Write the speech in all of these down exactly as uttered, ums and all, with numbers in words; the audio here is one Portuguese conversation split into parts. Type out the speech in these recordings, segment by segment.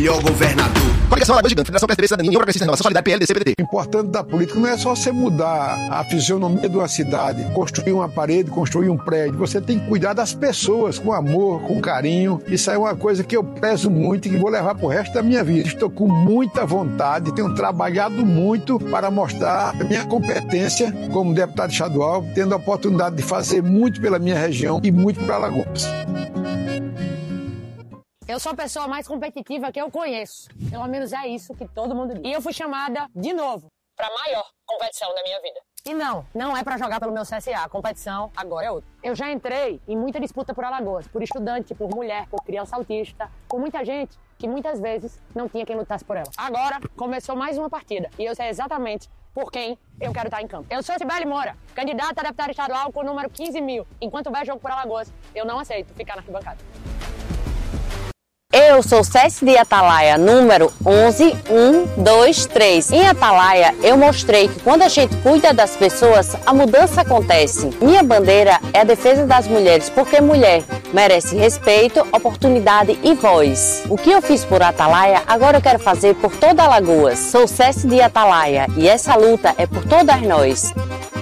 E o governador. Coligação Alagoas Gigante, Federação P S D B, Cidadania, União Progressista Renovação, Solidariedade, P L, D C, P D T. O importante da política não é só você mudar a fisionomia de uma cidade, construir uma parede, construir um prédio. Você tem que cuidar das pessoas com amor, com carinho. Isso é uma coisa que eu prezo muito e que vou levar pro resto da minha vida. Estou com muita vontade, tenho trabalhado muito para mostrar a minha competência como deputado estadual, tendo a oportunidade de fazer muito pela minha região e muito para Alagoas. Eu sou a pessoa mais competitiva que eu conheço. Pelo menos é isso que todo mundo diz. E eu fui chamada, de novo, para a maior competição da minha vida. E não, não é para jogar pelo meu C S A. A competição agora é outra. Eu já entrei em muita disputa por Alagoas, por estudante, por mulher, por criança autista, por muita gente que muitas vezes não tinha quem lutasse por ela. Agora começou mais uma partida e eu sei exatamente por quem eu quero estar em campo. Eu sou Cibele Moura, candidata a deputada estadual com o número quinze mil. Enquanto houver jogo por Alagoas, eu não aceito ficar na arquibancada. Eu sou C S de Atalaia, número onze mil cento e vinte e três. Em Atalaia, eu mostrei que quando a gente cuida das pessoas, a mudança acontece. Minha bandeira é a defesa das mulheres, porque mulher merece respeito, oportunidade e voz. O que eu fiz por Atalaia, agora eu quero fazer por toda Alagoas. Sou C S de Atalaia e essa luta é por todas nós.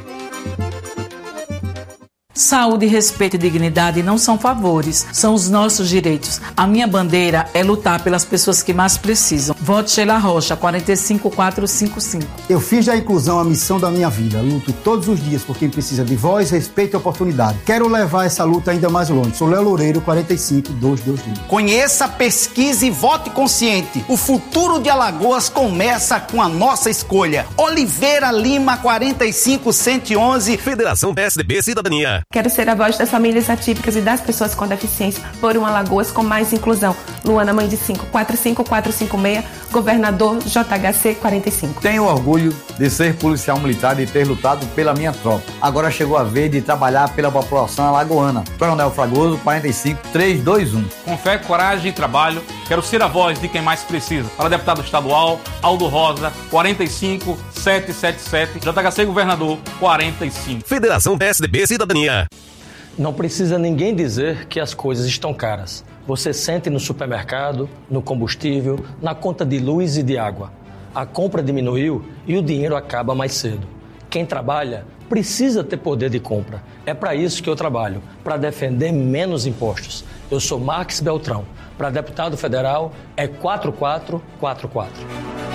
Saúde, respeito e dignidade não são favores, são os nossos direitos. A minha bandeira é lutar pelas pessoas que mais precisam. Vote Sheila Rocha, quatro cinco quatro cinco cinco. Eu fiz da inclusão a missão da minha vida. Luto todos os dias por quem precisa de voz, respeito e oportunidade. Quero levar essa luta ainda mais longe. Sou Léo Loureiro, quatro cinco dois dois dois. Conheça, pesquise e vote consciente. O futuro de Alagoas começa com a nossa escolha. Oliveira Lima, quatro cinco um um um. Federação P S D B Cidadania. Quero ser a voz das famílias atípicas e das pessoas com deficiência por um Alagoas com mais inclusão. Luana, mãe de cinco, quatro cinco quatro cinco seis, governador J H C quarenta e cinco. Tenho orgulho de ser policial militar e ter lutado pela minha tropa. Agora chegou a vez de trabalhar pela população alagoana. Coronel Fragoso, quatro cinco três dois um. Com fé, coragem e trabalho, quero ser a voz de quem mais precisa. Para deputado estadual, Aldo Rosa, quatro cinco sete sete sete, J H C governador quarenta e cinco. Federação P S D B Cidadania. Não precisa ninguém dizer que as coisas estão caras. Você sente no supermercado, no combustível, na conta de luz e de água. A compra diminuiu e o dinheiro acaba mais cedo. Quem trabalha precisa ter poder de compra. É para isso que eu trabalho, para defender menos impostos. Eu sou Marques Beltrão. Para deputado federal é quatro quatro quatro quatro.